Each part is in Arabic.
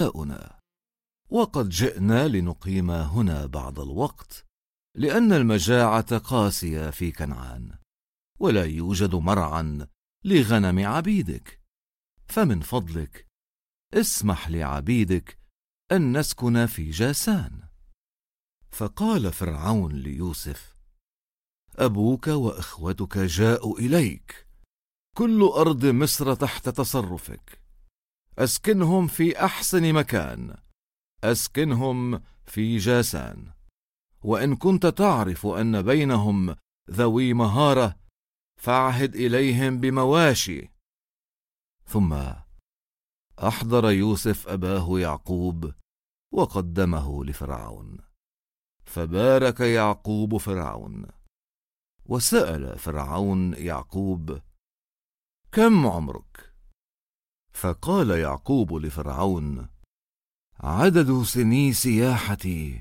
ملأنا، وقد جئنا لنقيم هنا بعض الوقت، لأن المجاعة قاسية في كنعان، ولا يوجد مرعى لغنم عبيدك، فمن فضلك اسمح لعبيدك أن نسكن في جاسان. فقال فرعون ليوسف: أبوك وإخوتك جاءوا إليك، كل أرض مصر تحت تصرفك، أسكنهم في أحسن مكان، أسكنهم في جاسان، وإن كنت تعرف أن بينهم ذوي مهارة فاعهد إليهم بمواشي. ثم أحضر يوسف أباه يعقوب وقدمه لفرعون، فبارك يعقوب فرعون. وسأل فرعون يعقوب: كم عمرك؟ فقال يعقوب لفرعون: عدد سني سياحتي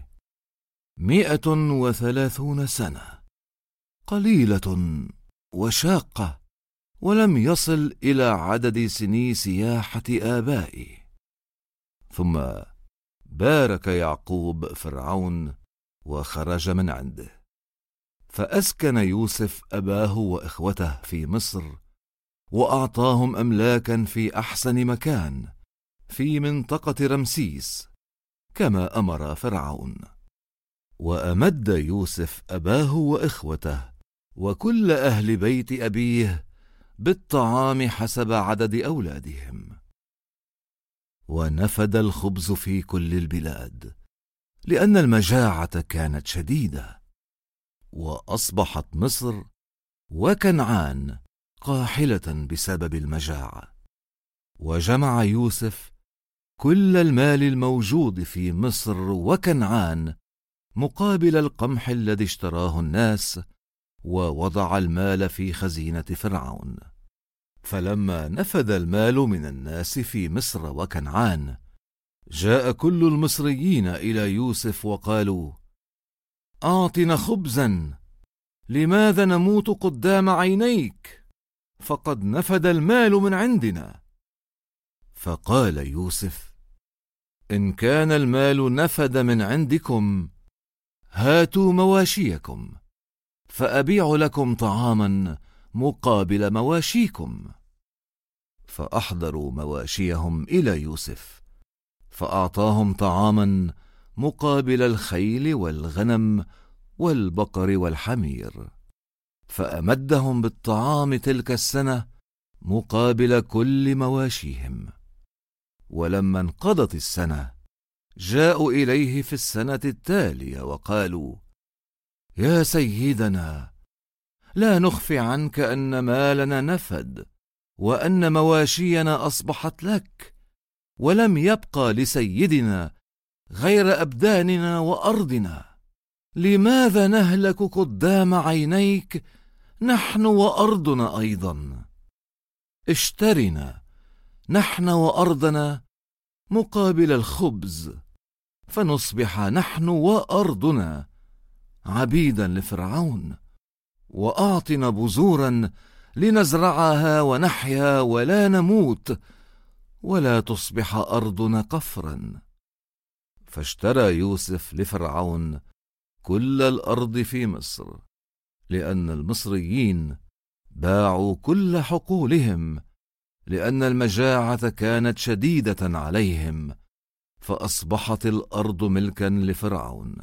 130 سنة، قليلة وشاقة، ولم يصل إلى عدد سني سياحة آبائي. ثم بارك يعقوب فرعون وخرج من عنده، فأسكن يوسف أباه وإخوته في مصر، وأعطاهم أملاكا في أحسن مكان في منطقة رمسيس كما أمر فرعون. وأمد يوسف أباه وإخوته وكل أهل بيت أبيه بالطعام حسب عدد أولادهم. ونفد الخبز في كل البلاد، لأن المجاعة كانت شديدة، وأصبحت مصر وكنعان قاحلة بسبب المجاعة. وجمع يوسف كل المال الموجود في مصر وكنعان مقابل القمح الذي اشتراه الناس، ووضع المال في خزينة فرعون. فلما نفد المال من الناس في مصر وكنعان، جاء كل المصريين إلى يوسف وقالوا: أعطنا خبزا، لماذا نموت قدام عينيك؟ فقد نفد المال من عندنا. فقال يوسف: إن كان المال نفد من عندكم، هاتوا مواشيكم، فأبيع لكم طعاما مقابل مواشيكم. فأحضروا مواشيهم إلى يوسف، فأعطاهم طعاما مقابل الخيل والغنم والبقر والحمير، فأمدهم بالطعام تلك السنة مقابل كل مواشيهم. ولما انقضت السنة، جاءوا إليه في السنة التالية وقالوا: يا سيدنا، لا نخفي عنك أن مالنا نفد، وأن مواشينا أصبحت لك، ولم يبقى لسيدنا غير أبداننا وأرضنا. لماذا نهلك قدام عينيك نحن وأرضنا أيضا؟ اشترنا نحن وأرضنا مقابل الخبز، فنصبح نحن وأرضنا عبيدا لفرعون، وأعطنا بذورا لنزرعها ونحيا ولا نموت، ولا تصبح أرضنا قفرا. فاشترى يوسف لفرعون كل الأرض في مصر، لأن المصريين باعوا كل حقولهم، لأن المجاعة كانت شديدة عليهم، فأصبحت الأرض ملكا لفرعون.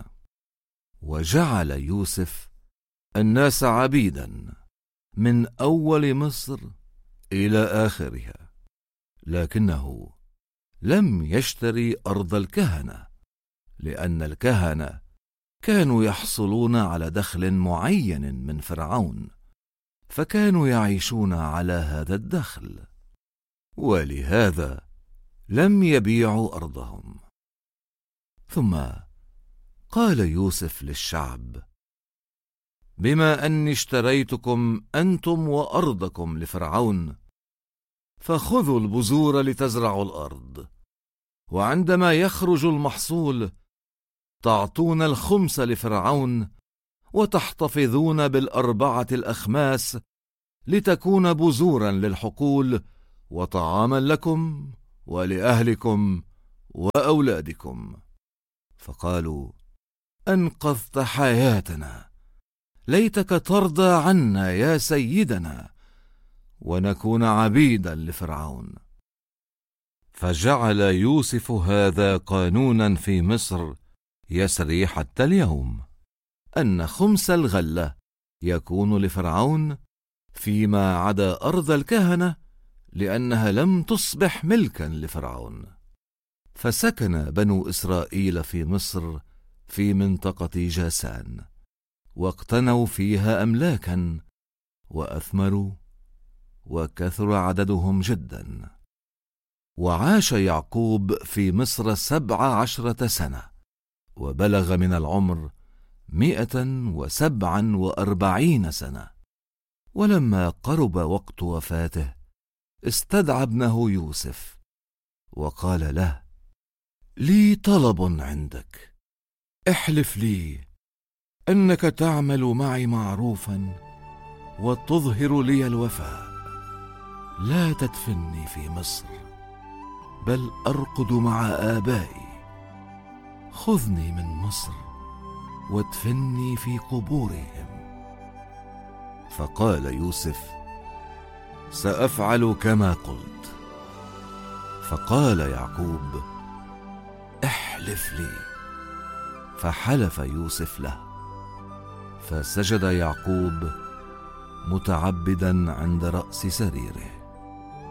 وجعل يوسف الناس عبيدا من أول مصر إلى آخرها، لكنه لم يشتري أرض الكهنة، لأن الكهنة كانوا يحصلون على دخل معين من فرعون، فكانوا يعيشون على هذا الدخل، ولهذا لم يبيعوا أرضهم. ثم قال يوسف للشعب: بما أني اشتريتكم أنتم وأرضكم لفرعون، فخذوا البذور لتزرعوا الأرض، وعندما يخرج المحصول تعطون الخمس لفرعون، وتحتفظون بالأربعة الأخماس لتكون بذورا للحقول وطعاما لكم ولأهلكم وأولادكم. فقالوا: أنقذت حياتنا، ليتك ترضى عنا يا سيدنا ونكون عبيدا لفرعون. فجعل يوسف هذا قانونا في مصر يسري حتى اليوم، أن خمس الغلة يكون لفرعون فيما عدا أرض الكهنة، لأنها لم تصبح ملكا لفرعون. فسكن بنو إسرائيل في مصر في منطقة جاسان، واقتنوا فيها أملاكا، وأثمروا، وكثر عددهم جدا. وعاش يعقوب في مصر 17 سنة، وبلغ من العمر 147 سنة. ولما قرب وقت وفاته استدعى ابنه يوسف وقال له: لي طلب عندك، احلف لي أنك تعمل معي معروفا وتظهر لي الوفاء، لا تدفني في مصر، بل أرقد مع آبائي. خذني من مصر وادفني في قبورهم. فقال يوسف: سأفعل كما قلت. فقال يعقوب: احلف لي. فحلف يوسف له، فسجد يعقوب متعبدا عند رأس سريره.